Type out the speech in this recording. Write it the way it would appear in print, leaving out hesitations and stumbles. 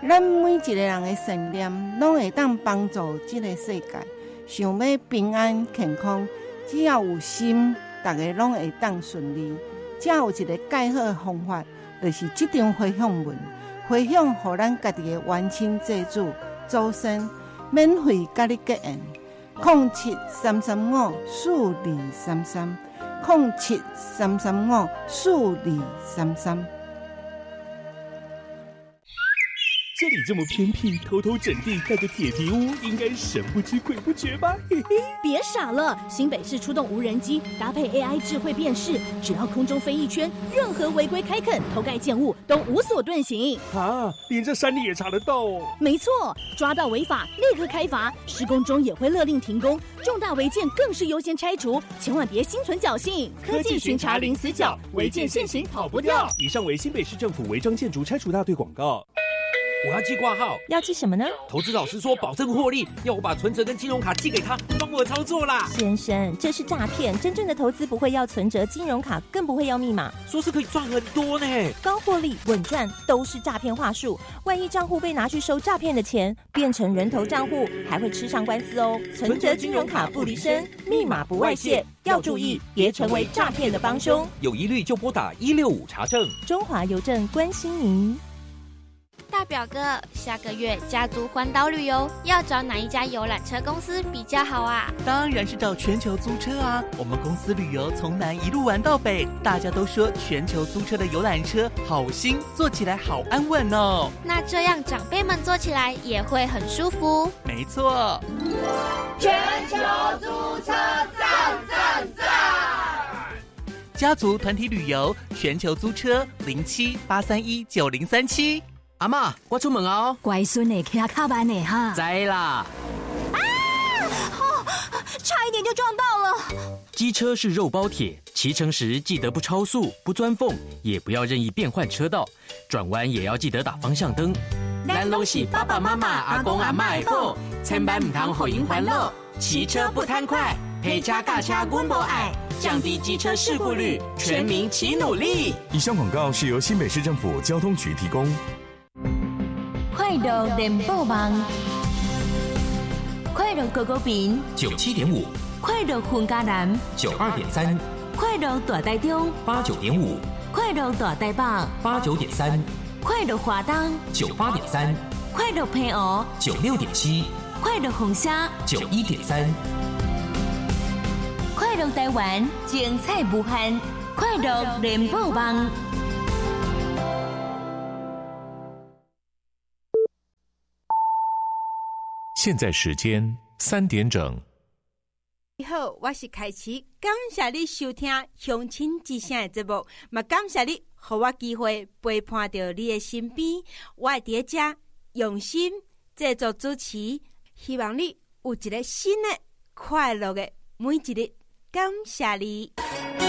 咱每一个人的善念，拢会当帮助这个世界。想要平安健康，只要有心，大家拢会当顺利。只有一个介好的方法，就是这张回向文，回向予咱家己的冤亲债主、祖先，免费甲你结缘。0733507333，0733504233。 这里这么偏僻，偷偷整地盖个铁皮屋，应该神不知鬼不觉吧？嘿嘿， 别傻了，新北市出动无人机，搭配 AI 智慧辨识，只要空中飞一圈，任何违规开垦、偷盖建物都无所遁形。 啊，连这山里也查得到哦？ 没错，抓到违法立刻开罚，施工中也会勒令停工，重大违建更是优先拆除，千万别心存侥幸。 科技巡查零死角，违建现行跑不掉。以上为新北市政府违章建筑拆除大队广告。 我要寄挂号， 要寄什么呢？ 投资老师说保证获利，要我把存折跟金融卡寄给他，帮我操作啦。 先生，这是诈骗，真正的投资不会要存折、金融卡，更不会要密码。 说是可以赚很多呢， 高获利、稳赚都是诈骗话术。万一账户被拿去收诈骗的钱，变成人头账户，还会吃上官司哦。存折、金融卡不离身，密码不外泄，要注意，别成为诈骗的帮凶。 有疑虑就拨打165查证。 中华邮政关心您。 大表哥，下个月家族环岛旅游，要找哪一家游览车公司比较好啊？ 当然是找全球租车啊！我们公司旅游从南一路玩到北，大家都说全球租车的游览车好新，坐起来好安稳哦。 那这样长辈们坐起来也会很舒服。 没错， 全球租车赞赞赞！ 家族团体旅游，全球租车07-831-9037。 阿嬷，我出门哦。 乖孙的，骑较慢的哈。 知啦。 差一点就撞到了。 机车是肉包铁，骑乘时记得不超速、不钻缝，也不要任意变换车道，转弯也要记得打方向灯。 咱拢是爸爸妈妈、阿公阿嬷的宝，千万唔通互因烦恼。骑车不贪快，陪车驾车阮无爱，降低机车事故率，全民齐努力。 以上广告是由新北市政府交通局提供。 快乐联播网，快乐狗狗饼 97.5， 快乐混家男 92.3， 快乐大台中 89.5， 快乐大台北 89.3， 快乐华东 98.3， 快乐平湖 96.7， 快乐红虾 91.3， 快乐台湾精彩无限，快乐联播网。 现在时间3点整。 你好，我是凯琪，感谢你收听乡亲之声的节目，嘛感谢你给我机会陪伴到你的身边，我会在这用心制作主持，希望你有一个新的快乐的每一日，感谢你。